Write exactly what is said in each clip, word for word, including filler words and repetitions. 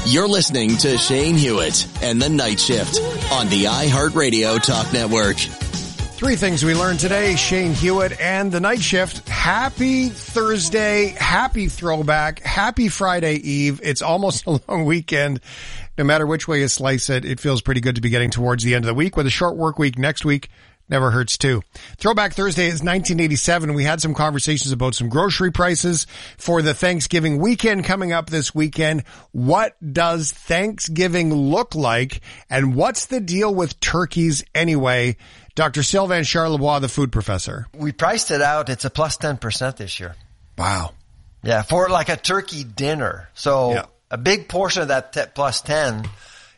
You're listening to Shane Hewitt and the Night Shift on the iHeartRadio Talk Network. Three things we learned today. Shane Hewitt and the Night Shift. Happy Thursday. Happy throwback. Happy Friday Eve. It's almost a long weekend. No matter which way you slice it, it feels pretty good to be getting towards the end of the week with a short work week next week. Never hurts too. Throwback Thursday is nineteen eighty-seven. We had some conversations about some grocery prices for the Thanksgiving weekend coming up this weekend. What does Thanksgiving look like? And what's the deal with turkeys anyway? Doctor Sylvain Charlebois, the food professor. We priced it out. It's a plus ten percent this year. Wow. Yeah, for like a turkey dinner. So yeah. A big portion of that t- plus ten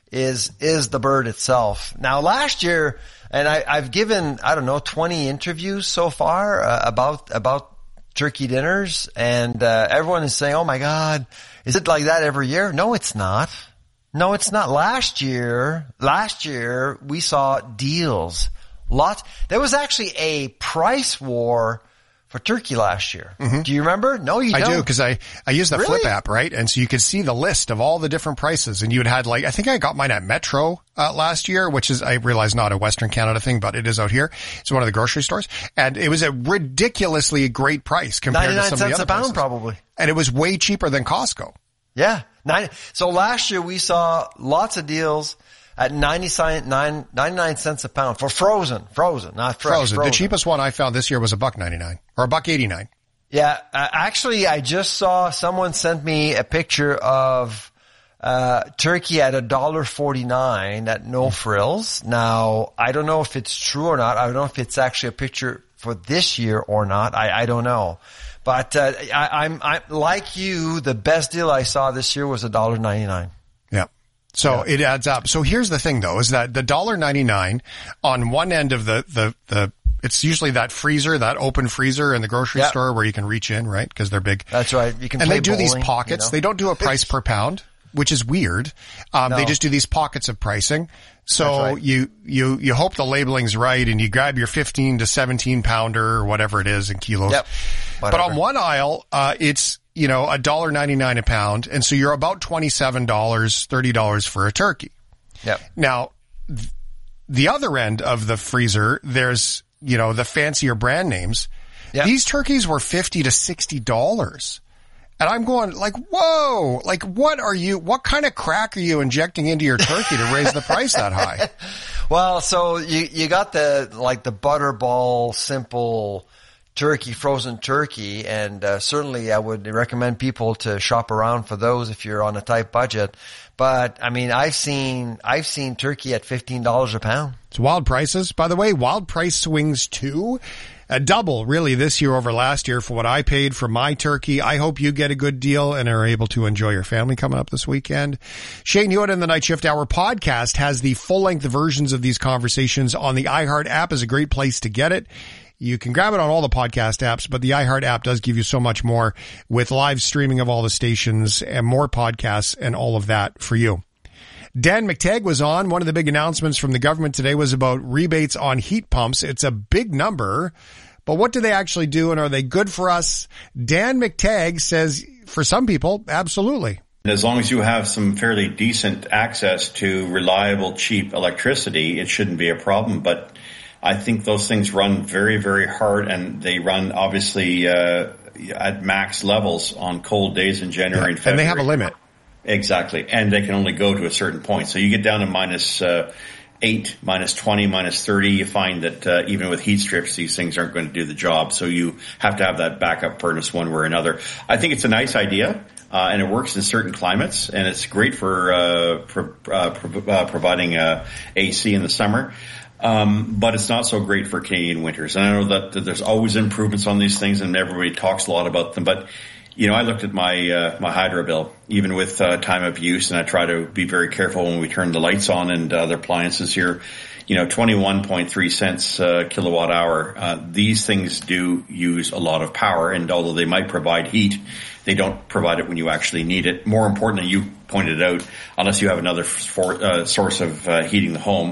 is is the bird itself. Now, last year, and I, I've given, I don't know, twenty interviews so far uh, about about turkey dinners, and uh, everyone is saying, oh my God, is it like that every year? No, it's not. No, it's not. Last year, last year, we saw deals. Lots. There was actually a price war for turkey last year. Mm-hmm. Do you remember? No, you don't. I do, because I, I use the Really? Flip app, right? And so you could see the list of all the different prices. And you had had like, I think I got mine at Metro uh, last year, which is, I realize, not a Western Canada thing, but it is out here. It's one of the grocery stores. And it was a ridiculously great price compared to some of the other ninety-nine cents a pound, places. probably. And it was way cheaper than Costco. Yeah. Nine, so last year we saw lots of deals at ninety-nine, ninety-nine cents a pound for frozen, frozen, not fresh. Frozen. frozen. The cheapest one I found this year was a buck ninety-nine or a buck eighty-nine. Yeah. Uh, actually, I just saw someone sent me a picture of uh turkey at a dollar forty-nine at No Frills. Now, I don't know if it's true or not. I don't know if it's actually a picture for this year or not. I, I don't know. But uh, I, I'm, I'm like you. The best deal I saw this year was a dollar ninety-nine. Yeah. So Yeah. it adds up. So here's the thing though, is that the one dollar ninety-nine on one end of the, the, the, it's usually that freezer, that open freezer in the grocery Yep. store where you can reach in, right? Because they're big. That's right. You can And play they do these bowling, pockets. you know? They don't do a price per pound, which is weird. Um, No. They just do these pockets of pricing. So That's right. you, you, you hope the labeling's right and you grab your fifteen to seventeen pounder or whatever it is in kilos. Yep. But Whatever. on one aisle, uh, it's, you know, one dollar ninety-nine a pound. And so you're about twenty-seven dollars, thirty dollars for a turkey. Yep. Now, th- the other end of the freezer, there's, you know, the fancier brand names. Yep. These turkeys were fifty to sixty dollars. And I'm going like, whoa, like what are you, what kind of crack are you injecting into your turkey to raise the price that high? Well, so you, you got the, like the Butterball simple turkey, frozen turkey. And uh, certainly I would recommend people to shop around for those if you're on a tight budget. But I mean, I've seen, I've seen turkey at fifteen dollars a pound. It's wild prices. By the way, wild price swings too. A double really this year over last year for what I paid for my turkey. I hope you get a good deal and are able to enjoy your family coming up this weekend. Shane Hewitt and the Night Shift Hour podcast has the full length versions of these conversations on the iHeart app. Is a great place to get it. You can grab it on all the podcast apps, but the iHeart app does give you so much more with live streaming of all the stations and more podcasts and all of that for you. Dan McTagg was on. One of the big announcements from the government today was about rebates on heat pumps. It's a big number, but what do they actually do and are they good for us? Dan McTagg says for some people, absolutely. As long as you have some fairly decent access to reliable, cheap electricity, it shouldn't be a problem. But I think those things run very, very hard, and they run obviously uh, at max levels on cold days in January Yeah, and February. and they have a limit. Exactly. And they can only go to a certain point. So you get down to minus uh, eight, minus twenty, minus thirty. You find that uh, even with heat strips, these things aren't going to do the job. So you have to have that backup furnace one way or another. I think it's a nice idea. Uh, and it works in certain climates, and it's great for, uh, pro, uh, pro, uh providing uh, A C in the summer. Um, but it's not so great for Canadian winters. And I know that, that there's always improvements on these things, and everybody talks a lot about them. But you know, I looked at my uh, my hydro bill, even with uh, time of use, and I try to be very careful when we turn the lights on and other appliances here. You know, twenty-one point three cents uh, kilowatt hour. Uh, these things do use a lot of power, and although they might provide heat, they don't provide it when you actually need it. More importantly, you pointed out, unless you have another for, uh, source of uh, heating the home,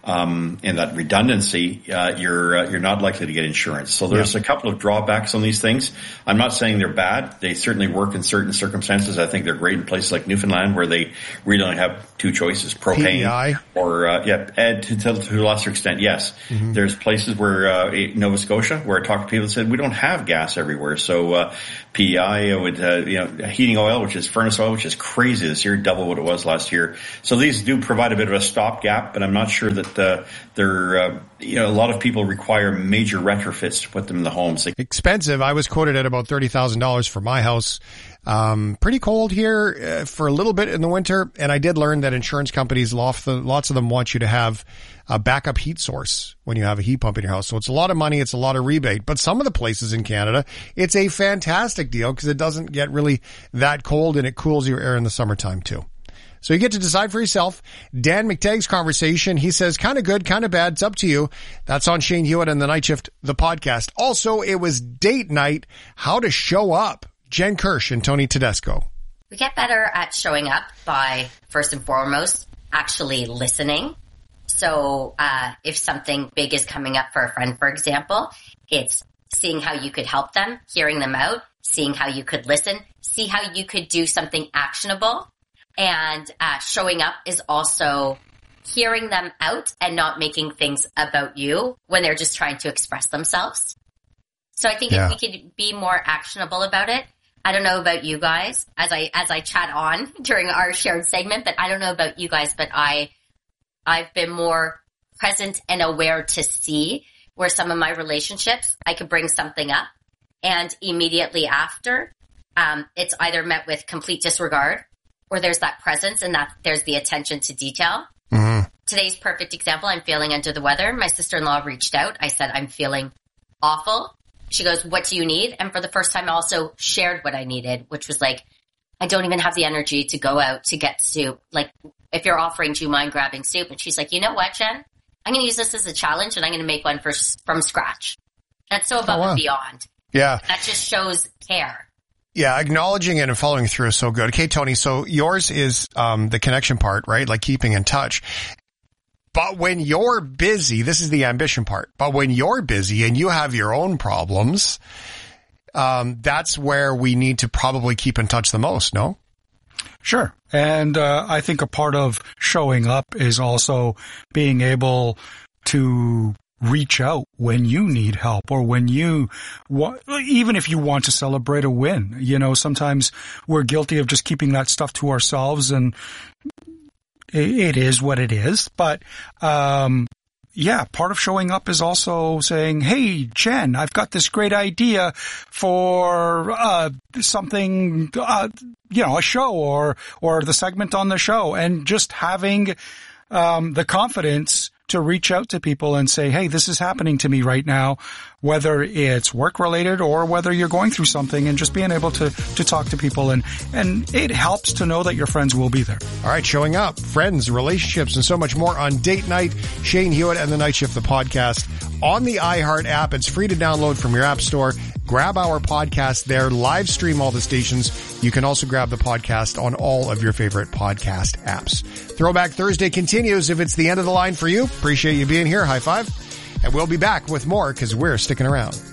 um, and that redundancy, uh, you're uh, you're not likely to get insurance. So there's yeah. a couple of drawbacks on these things. I'm not saying they're bad. They certainly work in certain circumstances. I think they're great in places like Newfoundland where they really only have two choices: propane P E I. or uh, yeah, and to, to, to a lesser extent, yes. Mm-hmm. There's places where uh, Nova Scotia where I talked to people that said we don't have gas everywhere, so uh, P E I would uh, you know heating oil, which is furnace oil, which is crazy this year, double what it was last year. So these do provide a bit of a stopgap, but I'm not sure that uh, they're, uh, you know, a lot of people require major retrofits to put them in the homes. Like, expensive. I was quoted at about thirty thousand dollars for my house. Um, pretty cold here uh, for a little bit in the winter. And I did learn that insurance companies, lots of them want you to have a backup heat source when you have a heat pump in your house. So it's a lot of money. It's a lot of rebate. But some of the places in Canada, it's a fantastic deal because it doesn't get really that cold and it cools your air in the summertime too. So you get to decide for yourself. Dan McTagg's conversation, he says, kind of good, kind of bad. It's up to you. That's on Shane Hewitt and the Night Shift, the podcast. Also, it was date night, how to show up. Jen Kirsch and Tony Tedesco. We get better at showing up by, first and foremost, actually listening. So uh, if something big is coming up for a friend, for example, it's seeing how you could help them, hearing them out, seeing how you could listen, see how you could do something actionable. And uh, showing up is also hearing them out and not making things about you when they're just trying to express themselves. So I think yeah. if we could be more actionable about it, I don't know about you guys as I as I chat on during our shared segment, but I don't know about you guys, but I I've been more present and aware to see where some of my relationships I could bring something up, and immediately after, um, it's either met with complete disregard, or there's that presence and that there's the attention to detail. Mm-hmm. Today's perfect example. I'm feeling under the weather. My sister-in-law reached out. I said, I'm feeling awful. She goes, what do you need? And for the first time, I also shared what I needed, which was like, I don't even have the energy to go out to get soup. Like, if you're offering, do you mind grabbing soup? And she's like, you know what, Jen? I'm going to use this as a challenge and I'm going to make one for, from scratch. That's so above oh, wow. and beyond. Yeah. That just shows care. Yeah, acknowledging it and following through is so good. Okay, Tony, so yours is um the connection part, right? Like keeping in touch. But when you're busy, this is the ambition part. But when you're busy and you have your own problems, um, that's where we need to probably keep in touch the most, no? Sure. And uh, I think a part of showing up is also being able to reach out when you need help or when you want, even if you want to celebrate a win. You know, sometimes we're guilty of just keeping that stuff to ourselves, and it is what it is. But, um, yeah, part of showing up is also saying, hey, Jen, I've got this great idea for, uh, something, uh, you know, a show or, or the segment on the show, and just having, um, the confidence to reach out to people and say, hey, this is happening to me right now, whether it's work related or whether you're going through something, and just being able to, to talk to people. And, and it helps to know that your friends will be there. All right. Showing up, friends, relationships, and so much more on Date Night. Shane Hewitt and the Night Shift, the podcast on the iHeart app. It's free to download from your app store. Grab our podcast there, live stream all the stations. You can also grab the podcast on all of your favorite podcast apps. Throwback Thursday continues. If it's the end of the line for you, appreciate you being here. High five. And we'll be back with more because we're sticking around.